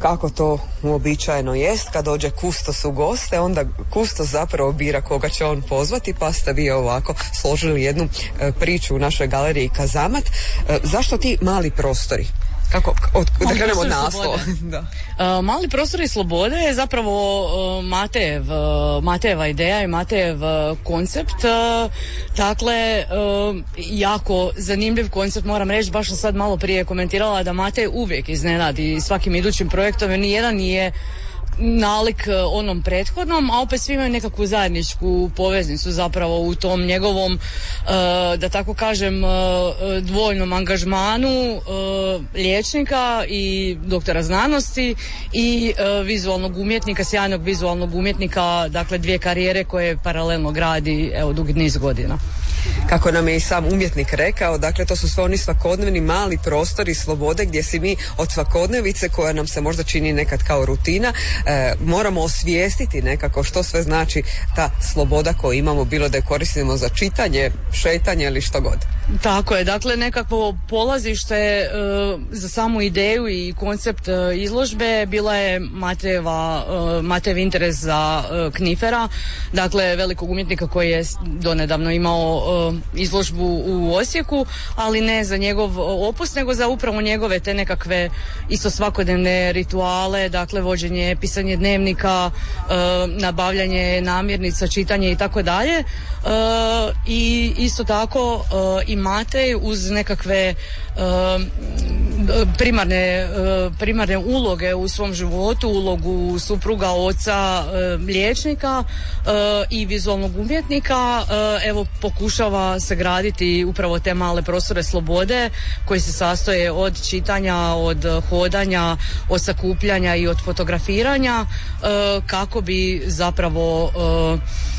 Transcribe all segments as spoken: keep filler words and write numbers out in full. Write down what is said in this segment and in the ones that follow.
kako to uobičajeno jest, kad dođe kustos u goste, onda kustos zapravo bira koga će on pozvati, pa ste vi ovako složili jednu e, priču u našoj galeriji Kazamat. E, zašto ti mali prostori? Kako, od, da krenemo od naslova. Da. Uh, mali prostori slobode je zapravo uh, Matejev, uh, Matejeva ideja i Matejev uh, koncept. Uh, dakle, uh, jako zanimljiv koncept, moram reći, baš sam sad malo prije komentirala da Matej uvijek iznenadi svakim idućim projektom, jer nijedan nije nalik onom prethodnom, a opet svi imaju nekakvu zajedničku poveznicu zapravo u tom njegovom, da tako kažem, dvojnom angažmanu liječnika i doktora znanosti i vizualnog umjetnika, sjajnog vizualnog umjetnika, dakle dvije karijere koje paralelno gradi evo dugi niz godina. Kako nam je i sam umjetnik rekao, dakle to su sve oni svakodnevni mali prostori slobode gdje si mi od svakodnevice, koja nam se možda čini nekad kao rutina, e, moramo osvijestiti nekako što sve znači ta sloboda koju imamo, bilo da je koristimo za čitanje, šetanje ili što god. Tako je, dakle nekakvo polazište e, za samu ideju i koncept e, izložbe bila je Matejeva, e, Matejev interes za e, Knifera, dakle velikog umjetnika koji je donedavno imao e, izložbu u Osijeku, ali ne za njegov opus, nego za upravo njegove te nekakve isto svakodnevne rituale, dakle vođenje, pisanje dnevnika, e, nabavljanje namirnica, čitanje i tako dalje. I isto tako e, i Matej uz nekakve uh, primarne, uh, primarne uloge u svom životu, ulogu supruga, oca, uh, liječnika uh, i vizualnog umjetnika, uh, evo pokušava sagraditi upravo te male prostore slobode koji se sastoje od čitanja, od hodanja, od sakupljanja i od fotografiranja, uh, kako bi zapravo uh,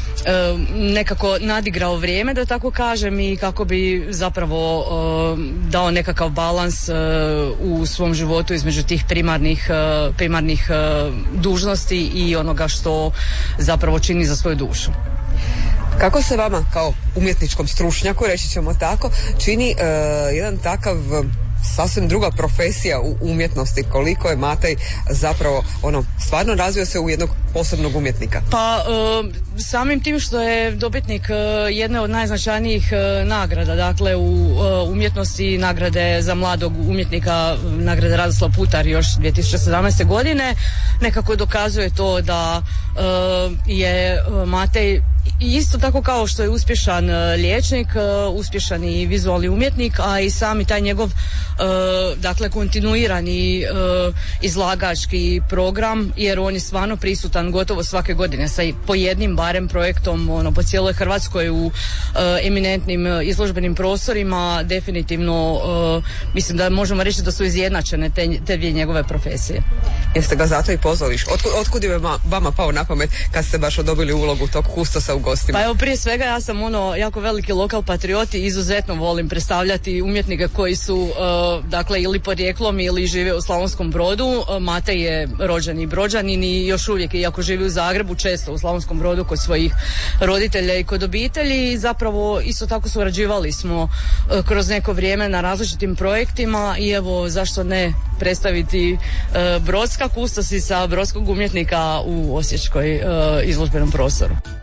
nekako nadigrao vrijeme, da tako kažem, i kako bi zapravo uh, dao nekakav balans uh, u svom životu između tih primarnih, uh, primarnih uh, dužnosti i onoga što zapravo čini za svoju dušu. Kako se vama kao umjetničkom stručnjaku, reći ćemo tako, čini uh, jedan takav sasvim druga profesija u umjetnosti, koliko je Matej zapravo ono stvarno razvio se u jednog posebnog umjetnika? Pa e, samim tim što je dobitnik e, jedne od najznačajnijih e, nagrada, dakle u e, umjetnosti, nagrade za mladog umjetnika, nagrade Radoslav Putar još dvije tisuće sedamnaeste. godine, nekako dokazuje to da e, je Matej isto tako kao što je uspješan liječnik, uspješan i vizualni umjetnik, a i sami taj njegov Uh, dakle kontinuirani uh, izlagački program, jer on je stvarno prisutan gotovo svake godine sa po jednim barem projektom ono, po cijeloj Hrvatskoj u uh, eminentnim uh, izložbenim prostorima. Definitivno uh, mislim da možemo reći da su izjednačene te, te dvije njegove profesije. Jeste ga zato i pozvali? Otkud, otkud je vama pao na pamet kad ste baš dobili ulogu tog kustosa u gostima? Pa evo, prije svega ja sam ono jako veliki lokal patriot i izuzetno volim predstavljati umjetnike koji su uh, dakle ili porijeklom ili žive u Slavonskom Brodu. Matej je rođeni Brođanin i još uvijek, iako živi u Zagrebu, često u Slavonskom Brodu kod svojih roditelja i kod obitelji, i zapravo isto tako surađivali smo kroz neko vrijeme na različitim projektima i evo zašto ne predstaviti uh, brodska kustosica brodskog umjetnika u osječkoj uh, izložbenom prostoru.